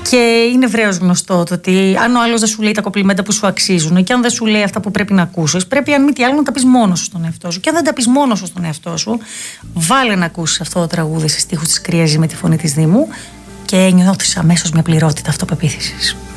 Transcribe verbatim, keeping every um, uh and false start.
Και είναι ευρέως γνωστό το ότι αν ο άλλος δεν σου λέει τα κομπλιμέντα που σου αξίζουν και αν δεν σου λέει αυτά που πρέπει να ακούσεις, πρέπει αν μη τι άλλο να τα πεις μόνος σου στον εαυτό σου. Και αν δεν τα πεις μόνος σου στον εαυτό σου, βάλε να ακούσεις αυτό το τραγούδι σε στίχους της Κρύαζη με τη φωνή της Δήμου και νιώθεις αμέσως μια πληρότητα αυτοπεποίθησης.